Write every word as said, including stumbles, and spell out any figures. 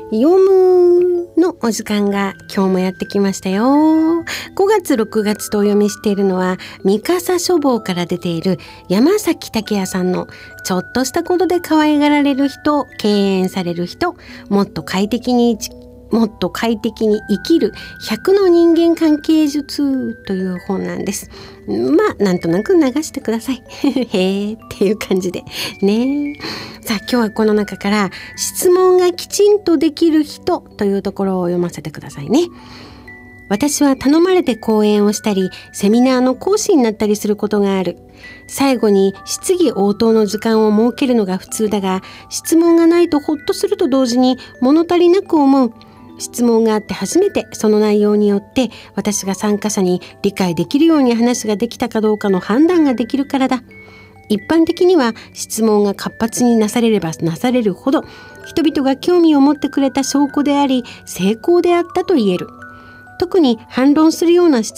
読むのお時間が今日もやってきましたよ。ごがつろくがつとお読みしているのは三笠書房から出ている山崎武也さんのちょっとしたことで可愛がられる人、敬遠される人、もっと快適にもっと快適に生きるひゃくの人間関係術という本なんです。まあなんとなく流してくださいへーっていう感じでね。さあ今日はこの中から質問がきちんとできる人というところを読ませてくださいね。私は頼まれて講演をしたりセミナーの講師になったりすることがある。最後に質疑応答の時間を設けるのが普通だが、質問がないとほっとすると同時に物足りなく思う。質問があって初めてその内容によって私が参加者に理解できるように話ができたかどうかの判断ができるからだ。一般的には質問が活発になされればなされるほど人々が興味を持ってくれた証拠であり成功であったと言える。特に反論するような質